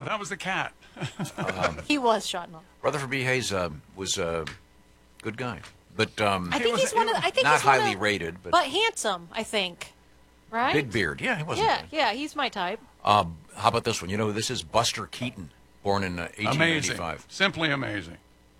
that was the cat. He was shot in the. Rutherford B. Hayes was a good guy, but I think he's one of. I think not he's one highly of, rated, but handsome. I think, right? big beard. Yeah, he wasn't. Yeah, bad. yeah, he's my type. How about this one? You know who this is? Buster Keaton, born in Amazing. 1895. Simply amazing.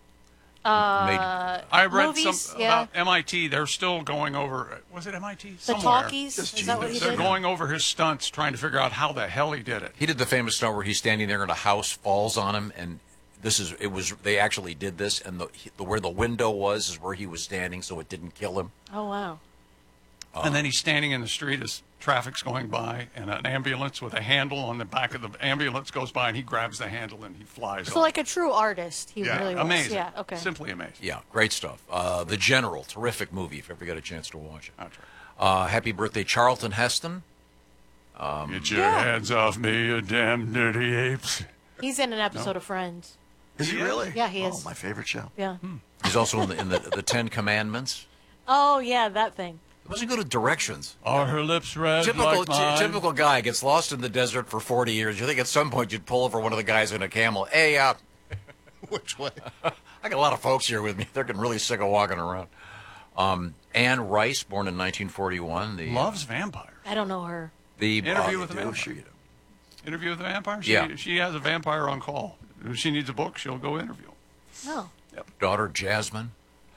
Made, I read movies, some yeah. about MIT. They're still going over. Was it MIT? The Somewhere. talkies. Is that what he They're did? going over his stunts, trying to figure out how the hell he did it. he did the famous stunt where he's standing there and a house falls on him, and they actually did this, and the where the window was is where he was standing, so it didn't kill him. Oh wow. And then he's standing in the street as traffic's going by, and an ambulance with a handle on the back of the ambulance goes by, and he grabs the handle and he flies So off. like a true artist, he really was. Amazing. Yeah. Okay. Simply amazing. Yeah, great stuff. The General, terrific movie if you ever get a chance to watch it. That's right. Happy birthday, Charlton Heston. Get your hands off me, you damn dirty apes. He's in an episode of Friends. Is he really? Yeah, he Oh, is. my favorite show. Yeah. He's also in the Ten Commandments. Oh yeah, that thing. He wasn't good at directions. Are her lips red Typical, like mine? typical guy gets lost in the desert for 40 years. You think at some point you'd pull over one of the guys in a camel. Hey, Which way? I got a lot of folks here with me. They're getting really sick of walking around. Anne Rice, born in 1941. Loves vampires. I don't know her. The Interview with a do. Vampire. Sure you do. Interview with a vampire? Yeah. She has a vampire on call. If she needs a book, she'll go interview him. No. Daughter Jasmine.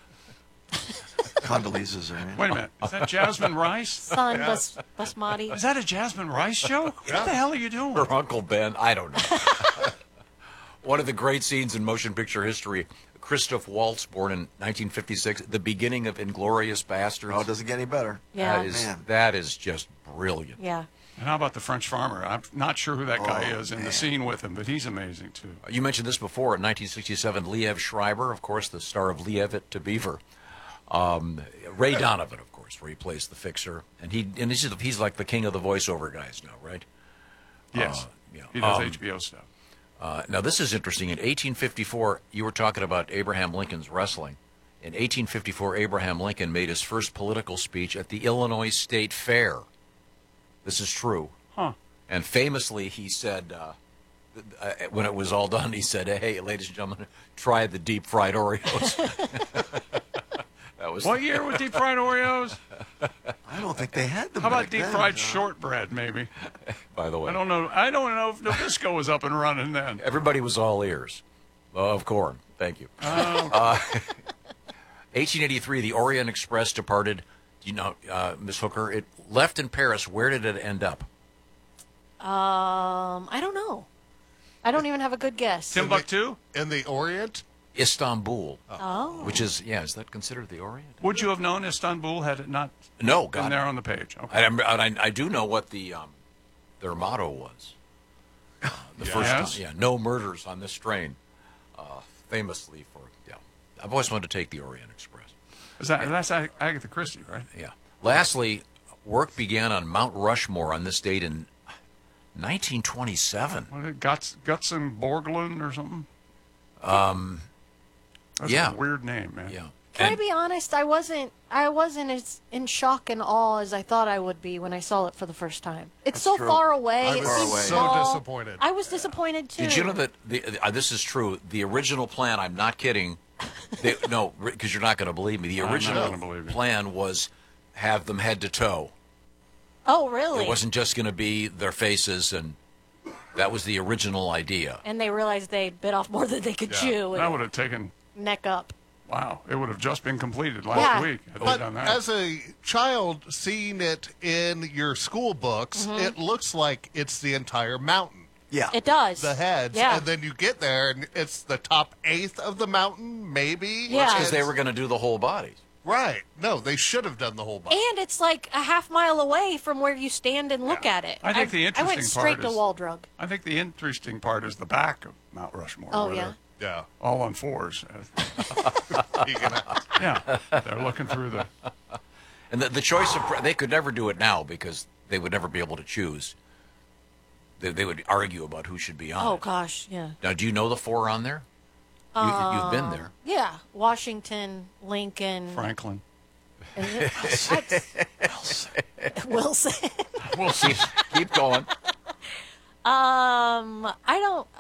Condoleezza's her name. Wait a minute. Is that Jasmine Rice? Son Basmati. Is that a Jasmine Rice joke? What the hell are you doing? Her Uncle Ben. I don't know. One of the great scenes in motion picture history. Christoph Waltz, born in 1956, the beginning of Inglourious Basterds. Oh, it doesn't get any better. Yeah. That is just brilliant. Yeah. And how about the French farmer? I'm not sure who that guy is in the scene with him, but he's amazing, too. You mentioned this before. In 1967, Liev Schreiber, of course, the star of Liev to Beaver. Ray Donovan, of course, where he plays the fixer. And he's like the king of the voiceover guys now, right? Yes. Yeah. He does HBO stuff. Now, this is interesting. In 1854, you were talking about Abraham Lincoln's wrestling. In 1854, Abraham Lincoln made his first political speech at the Illinois State Fair. This is true. Huh. And famously, he said, when it was all done, he said, "Hey, ladies and gentlemen, try the deep-fried Oreos." That was What year was deep fried Oreos? I don't think they had them. How about back deep then. fried shortbread, maybe? by the way. I don't know if Nabisco was up and running then. Everybody was all ears. Of corn. Thank you. 1883, the Orient Express departed. You know, Miss Hooker, it left in Paris. Where did it end up? I don't know. I don't even have a good guess. Timbuktu? In the Orient? Istanbul. Oh. Which is, is that considered the Orient? Would you have known Istanbul had it not No, been God. there on the page? Okay. I do know what their motto was. The first Yes? time, no murders on this train. Famously for, I've always wanted to take the Orient Express. That's Agatha Christie, right? Yeah. Lastly, work began on Mount Rushmore on this date in 1927. What is it, Gutzen Borglund or something? That's Yeah. a weird name, man. Yeah. Can I And- be honest? I wasn't as in shock and awe as I thought I would be when I saw it for the first time. It's so true. far away. I It was seems so small. disappointed. I was disappointed too. Did you know that this is true? The original plan, I'm not kidding. No, because you're not going to believe me. The I'm not original gonna believe you. plan was have them head to toe. Oh, really? It wasn't just going to be their faces, and that was the original idea. And they realized they bit off more than they could chew. That And would have taken, neck up. wow, it would have just been completed last Yeah. week had they But done that. as a child seeing it in your school books, it looks like it's the entire mountain. Yeah. It does. The heads. Yeah. And then you get there and it's the top eighth of the mountain, maybe. Yeah. Because they were going to do the whole bodies. Right. No, they should have done the whole body. And it's like a half mile away from where you stand and look at it. I think the I went interesting straight part to is- Waldrug. I think the interesting part is the back of Mount Rushmore. Oh, where yeah. they're Yeah. all on fours. You can- Yeah, they're looking through the... And the choice of they could never do it now because they would never be able to choose. They would argue about who should be on Oh, it. gosh, yeah. Now, do you know the four on there? You've been there. Yeah. Washington, Lincoln. Franklin. Is it? Wilson. We'll see. Keep going. I don't.